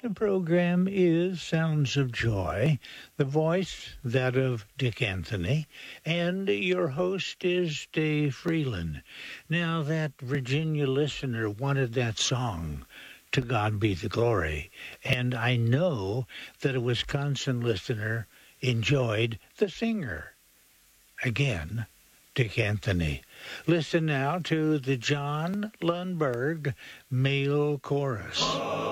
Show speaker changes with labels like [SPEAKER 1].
[SPEAKER 1] The program is Sounds of Joy, the voice, that of Dick Anthony, and your host is Dave Freeland. Now, that Virginia listener wanted that song, To God Be the Glory, and I know that a Wisconsin listener enjoyed the singer. Again, Dick Anthony. Listen now to the John Lundberg Male Chorus.